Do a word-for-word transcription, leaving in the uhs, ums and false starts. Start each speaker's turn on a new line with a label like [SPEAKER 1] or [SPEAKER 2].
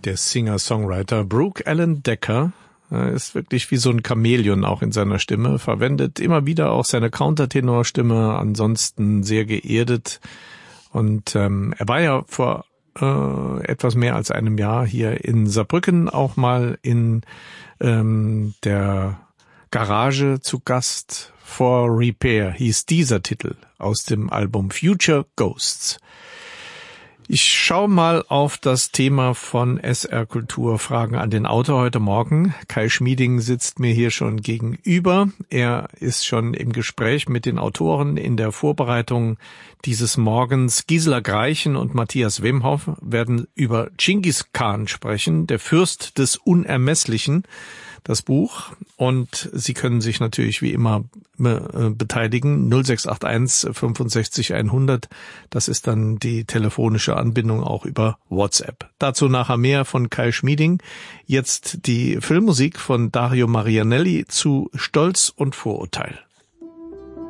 [SPEAKER 1] Der Singer-Songwriter Brooke Alan Decker ist wirklich wie so ein Chamäleon auch in seiner Stimme, verwendet immer wieder auch seine Countertenorstimme, ansonsten sehr geerdet. Und ähm, er war ja vor äh, etwas mehr als einem Jahr hier in Saarbrücken auch mal in ähm, der Garage zu Gast. For Repair hieß dieser Titel aus dem Album Future Ghosts. Ich schaue mal auf das Thema von S R Kultur Fragen an den Autor heute Morgen. Kai Schmieding sitzt mir hier schon gegenüber. Er ist schon im Gespräch mit den Autoren in der Vorbereitung dieses Morgens. Gisela Greichen und Matthias Wemhoff werden über Genghis Khan sprechen, der Fürst des Unermesslichen, das Buch. Und Sie können sich natürlich wie immer äh, beteiligen. null sechs acht eins fünfundsechzig hundert. Das ist dann die telefonische Anbindung auch über WhatsApp. Dazu nachher mehr von Kai Schmieding. Jetzt die Filmmusik von Dario Marianelli zu Stolz und Vorurteil.